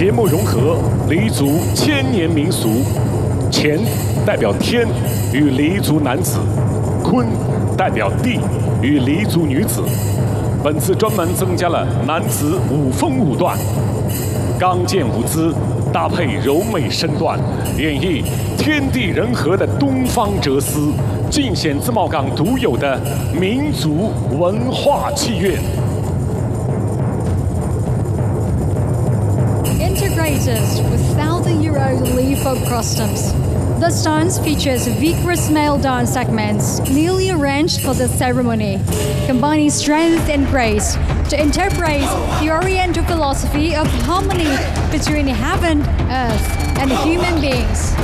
节目融合黎族千年民俗，乾代表天与黎族男子，坤代表地与黎族女子。本次专门增加了男子舞风舞段，刚健舞姿搭配柔美身段，演绎天地人和的东方哲思，尽显自贸港独有的民族文化气韵。 Integrated with Southern Euro Lee folk customs, this dance features vigorous male dance segments newly arranged for the ceremony, combining strength and grace to interpret the Oriental philosophy of harmony between heaven, earth, and human beings.